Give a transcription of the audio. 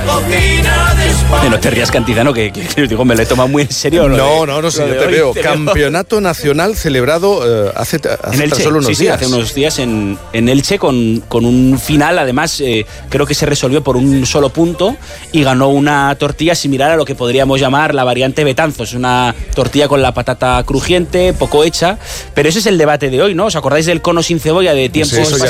No te rías, Cantizano, que os digo, me lo he tomado muy en serio. No, si yo te veo. Campeonato nacional celebrado hace solo unos días. Hace unos días en Elche con un final, además creo que se resolvió por un solo punto y ganó una tortilla similar a lo que podríamos llamar la variante Betanzos, una tortilla con la patata crujiente, poco hecha, pero ese es el debate de hoy, ¿no? ¿Os acordáis del cono sin cebolla de tiempos? Sí,